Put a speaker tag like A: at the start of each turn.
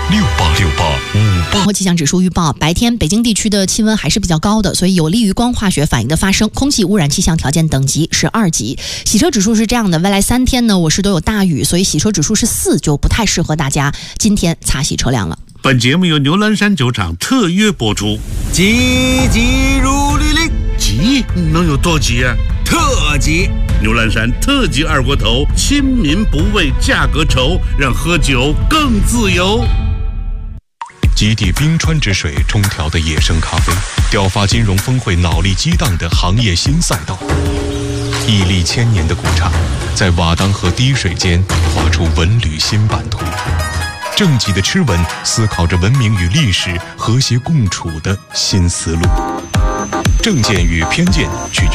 A: 然后气象指数预报，白天北京地区的气温还是比较高的，所以有利于光化学反应的发生，空气污染气象条件等级是2级。洗车指数是这样的，未来3天呢，我市都有大雨，所以洗车指数是4，就不太适合大家今天擦洗车辆了。
B: 本节目由牛栏山酒厂特约播出。
C: 急急如律令，
B: 急能有多急啊？
C: 特急！
B: 牛栏山特级二锅头，亲民不畏价格稠，让喝酒更自由。
D: 极地冰川之水冲调的野生咖啡，雕发金融峰会脑力激荡的行业新赛道，屹立1000年的古刹，在瓦当河滴水间画出文旅新版图。正极的吃文思考着文明与历史和谐共处的新思路。政见与偏见取决